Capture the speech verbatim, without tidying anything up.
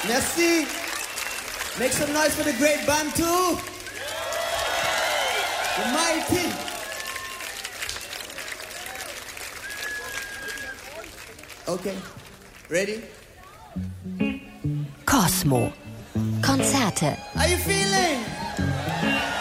Merci. Make some noise for the great band too. The mighty. Okay. Ready? Cosmo. Konzerte. How you feeling?